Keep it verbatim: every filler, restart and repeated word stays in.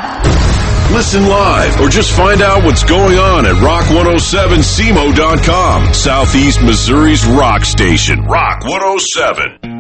Listen live or just find out what's going on at rock one oh seven C M O dot com. Southeast Missouri's rock station. Rock one oh seven.